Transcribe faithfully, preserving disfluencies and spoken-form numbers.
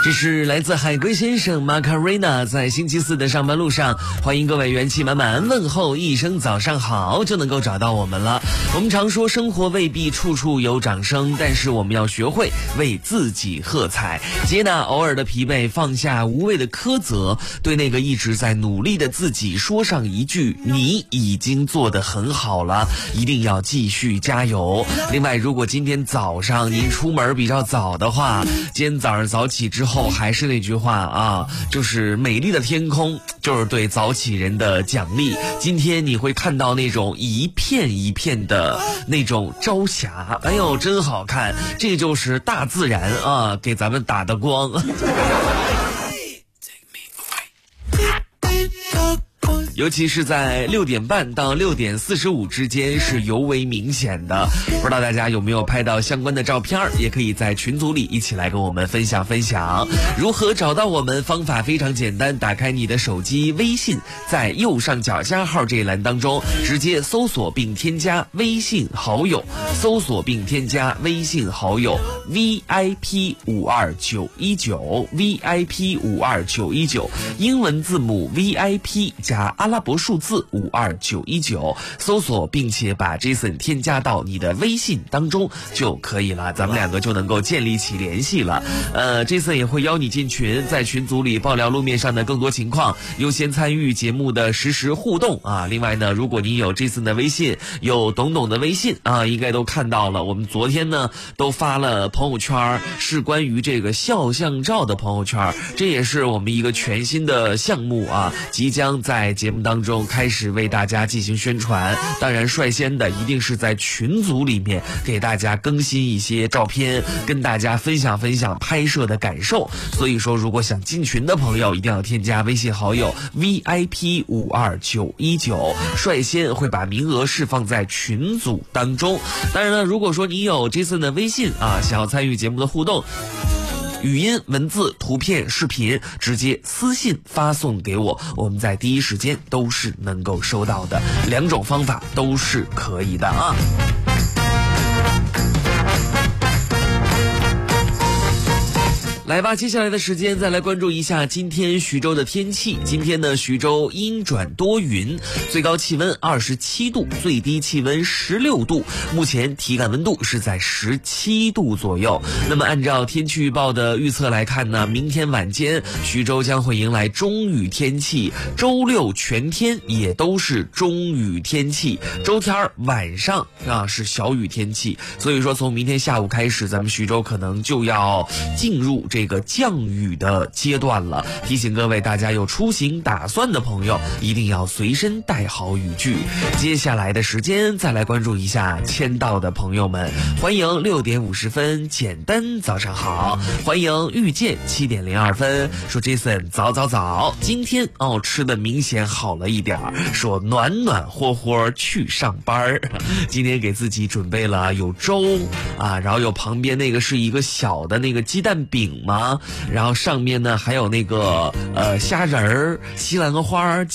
这是来自海龟先生马卡瑞娜在星期四的上班路上，欢迎各位元气满满，问候一声早上好就能够找到我们了。我们常说生活未必处处有掌声，但是我们要学会为自己喝彩，接纳偶尔的疲惫，放下无谓的苛责，对那个一直在努力的自己说上一句你已经做得很好了，一定要继续加油。另外，如果今天早上您出门比较早的话，今天早上早起之后还是那句话啊，就是美丽的天空就是对早起人的奖励。今天你会看到那种一片一片的那种朝霞，哎呦真好看，这就是大自然啊给咱们打的光。尤其是在六点半到六点四十五之间是尤为明显的，不知道大家有没有拍到相关的照片，也可以在群组里一起来跟我们分享分享。如何找到我们？方法非常简单，打开你的手机微信，在右上角加号这一栏当中直接搜索并添加微信好友，搜索并添加微信好友 V I P 五二九一九 V I P 五二九一九，英文字母 V I P 加阿拉伯数字五二九一九，搜索并且把 Jason 添加到你的微信当中就可以了，咱们两个就能够建立起联系了。呃 Jason 也会邀你进群，在群组里爆料路面上的更多情况，优先参与节目的实时互动啊。另外呢，如果你有 Jason 的微信，有董董的微信啊，应该都看到了，我们昨天呢都发了朋友圈，是关于这个肖像照的朋友圈，这也是我们一个全新的项目啊，即将在节目当中开始为大家进行宣传。当然率先的一定是在群组里面给大家更新一些照片，跟大家分享分享拍摄的感受。所以说如果想进群的朋友一定要添加微信好友 V I P 五二九一九，率先会把名额释放在群组当中。当然了，如果说你有 Jason 的微信啊，想要参与节目的互动，语音、文字、图片、视频直接私信发送给我，我们在第一时间都是能够收到的，两种方法都是可以的啊。来吧，接下来的时间再来关注一下今天徐州的天气。今天呢，徐州阴转多云，最高气温二十七度，最低气温十六度，目前体感温度是在十七度左右。那么按照天气预报的预测来看呢，明天晚间徐州将会迎来中雨天气，周六全天也都是中雨天气，周天晚上啊是小雨天气。所以说从明天下午开始，咱们徐州可能就要进入这个降雨的阶段了，提醒各位大家有出行打算的朋友一定要随身带好雨具。接下来的时间再来关注一下签到的朋友们，欢迎六点五十分简单早上好，欢迎遇见七点零二分说 Jason 早早早，今天哦吃的明显好了一点，说暖暖和和去上班，今天给自己准备了有粥啊，然后有旁边那个是一个小的那个鸡蛋饼嘛，然后上面呢还有那个呃虾仁儿、西兰花